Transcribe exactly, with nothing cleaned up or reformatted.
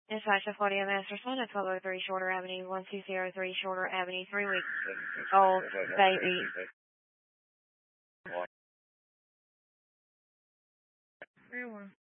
Dispatch to Claudia Masterson at twelve oh three Shorter Avenue, one two zero three Shorter Avenue, three weeks old baby. Very well.